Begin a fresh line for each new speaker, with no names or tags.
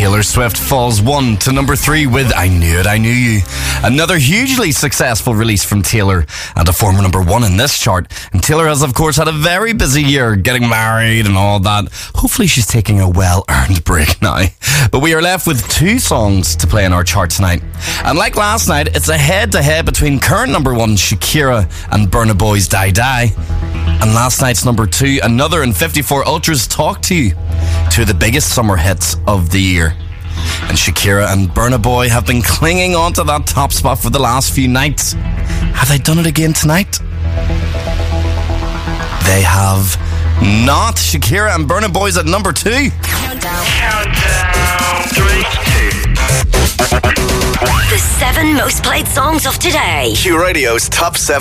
Taylor Swift falls 1 to number 3 with I Knew It, I Knew You. Another hugely successful release from Taylor and a former number 1 in this chart. And Taylor has, of course, had a very busy year getting married and all that. Hopefully she's taking a well-earned break now. But we are left with 2 songs to play in our chart tonight. And like last night, it's a head-to-head between current number 1 Shakira and Burna Boy's Die Die. And last night's number 2, another in 54 Ultra's Talk to You. 2 of the biggest summer hits of the year. And Shakira and Burna Boy have been clinging on to that top spot for the last few nights. Have they done it again tonight? They have not. Shakira and Burna Boy's at number 2.
Countdown. 3, 2.
The 7 most played songs of today.
Q Radio's top 7.